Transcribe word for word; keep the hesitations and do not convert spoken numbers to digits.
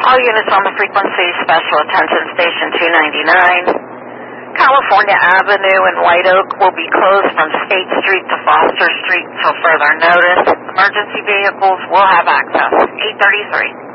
All units on the frequency, special attention station two ninety-nine. California Avenue and White Oak will be closed from State Street to Foster Street until further notice. Emergency vehicles will have access. eight thirty-three.